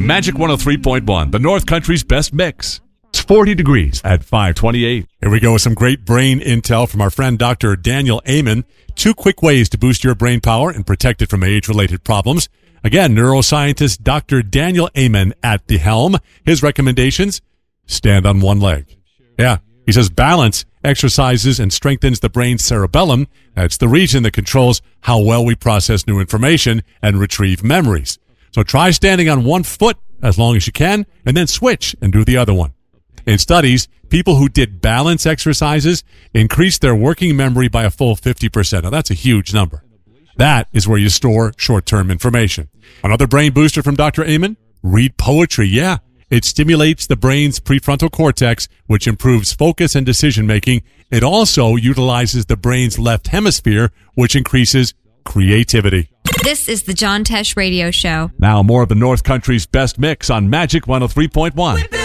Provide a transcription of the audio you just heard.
Magic 103.1, the North Country's best mix. It's 40 degrees at 528. Here we go with some great brain intel from our friend Dr. Daniel Amen. 2 quick ways to boost your brain power and protect it from age-related problems. Again, neuroscientist Dr. Daniel Amen at the helm. His recommendations: stand on one leg. Yeah, he says balance exercises and strengthens the brain's cerebellum. That's the region that controls how well we process new information and retrieve memories. So try standing on one foot as long as you can, and then switch and do the other one. In studies, people who did balance exercises increased their working memory by a full 50%. Now, that's a huge number. That is where you store short-term information. Another brain booster from Dr. Amen: read poetry. Yeah, it stimulates the brain's prefrontal cortex, which improves focus and decision-making. It also utilizes the brain's left hemisphere, which increases creativity. This is the John Tesh Radio Show. Now more of the North Country's best mix on Magic 103.1.